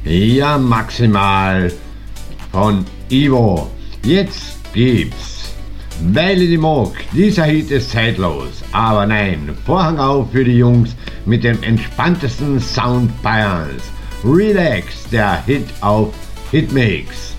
Ja, maximal von Ivo. Jetzt gibt's Weile die Moog. Dieser Hit ist zeitlos. Aber nein, Vorhang auf für die Jungs mit dem entspanntesten Sound Bayerns. Relax, der Hit auf Hitmix.